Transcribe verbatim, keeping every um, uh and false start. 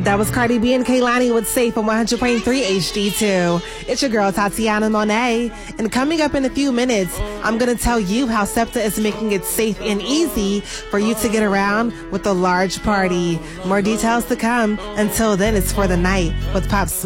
That was Cardi B and Kehlani with Safe on one hundred point three H D two. It's your girl, Tatiana Monet. And coming up in a few minutes, I'm going to tell you how SEPTA is making it safe and easy for you to get around with a large party. More details to come. Until then, it's For the Night with Pop Smoke.